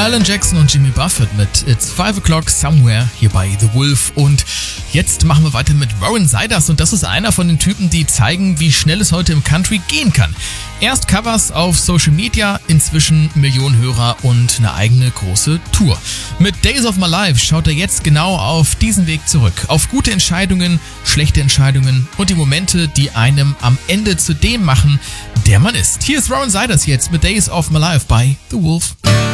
Alan Jackson und Jimmy Buffett mit It's 5 O'Clock Somewhere hier bei The Wolf. Und jetzt machen wir weiter mit Warren Ziders und das ist einer von den Typen, die zeigen, wie schnell es heute im Country gehen kann. Erst Covers auf Social Media, inzwischen Millionen Hörer und eine eigene große Tour. Mit Days of My Life schaut er jetzt genau auf diesen Weg zurück. Auf gute Entscheidungen, schlechte Entscheidungen und die Momente, die einem am Ende zu dem machen, der man ist. Hier ist Warren Ziders jetzt mit Days of My Life bei The Wolf.